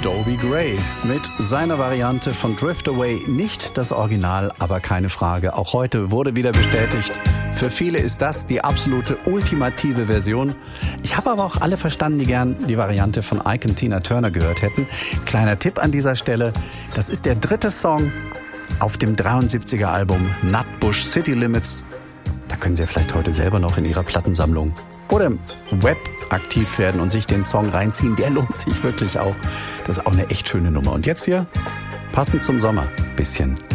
Dobie Gray mit seiner Variante von Drift Away. Nicht das Original, aber keine Frage. Auch heute wurde wieder bestätigt, für viele ist das die absolute ultimative Version. Ich habe aber auch alle verstanden, die gern die Variante von Ike und Tina Turner gehört hätten. Kleiner Tipp an dieser Stelle, das ist der 3. Song auf dem 73er Album Nutbush City Limits. Da können Sie ja vielleicht heute selber noch in Ihrer Plattensammlung oder im Web aktiv werden und sich den Song reinziehen. Der lohnt sich wirklich auch. Das ist auch eine echt schöne Nummer. Und jetzt hier, passend zum Sommer, bisschen